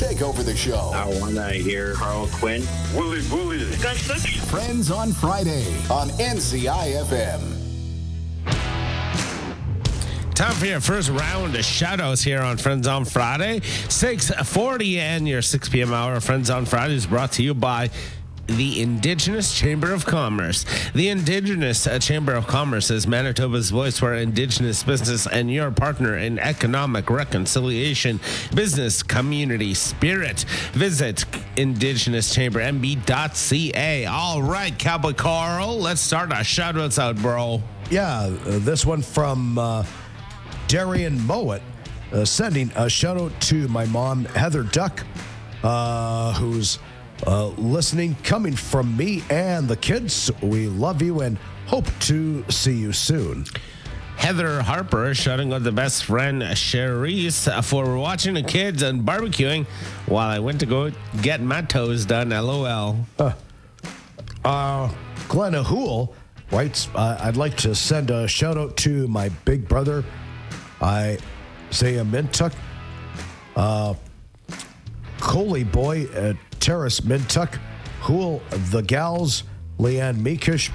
take over the show. I want to hear Carl Quinn. Willie. Gus Brooks. Friends on Friday on NCIFM. Time for your first round of shout-outs here on Friends on Friday. 6:40 and your 6 p.m. hour of Friends on Friday is brought to you by the Indigenous Chamber of Commerce. The Indigenous Chamber of Commerce is Manitoba's voice for Indigenous business and your partner in economic reconciliation, business, community spirit. Visit IndigenousChamberMB.ca. All right, Cowboy Carl, let's start our shout-outs out, bro. Yeah, this one from Darian Mowat, sending a shout-out to my mom, Heather Duck, who's listening, coming from me and the kids. We love you and hope to see you soon. Heather Harper is shouting out the best friend, Cherise, for watching the kids and barbecuing while I went to go get my toes done. LOL. Glenna Hool writes, I'd like to send a shout-out to my big brother, Isaiah Mintuck, Coley Boy, Terrace Mintuck, Hool, the gals, Leanne Meekish,